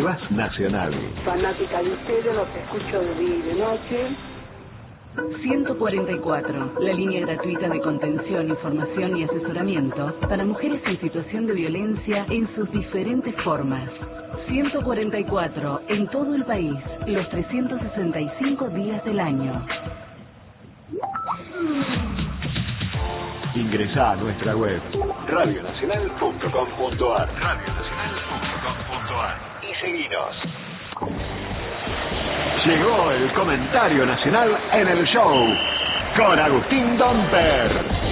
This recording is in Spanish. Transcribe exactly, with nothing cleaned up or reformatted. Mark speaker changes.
Speaker 1: Nuevas Nacional.
Speaker 2: Fanática de ustedes, los escucho de día y de noche.
Speaker 3: ciento cuarenta y cuatro, la línea gratuita de contención, información y asesoramiento para mujeres en situación de violencia en sus diferentes formas. ciento cuarenta y cuatro, en todo el país, los trescientos sesenta y cinco días del año.
Speaker 1: Ingresá a nuestra web radio nacional punto com punto ar radio nacional punto com punto ar y seguinos. Llegó el comentario nacional en el show con Agustín Domper.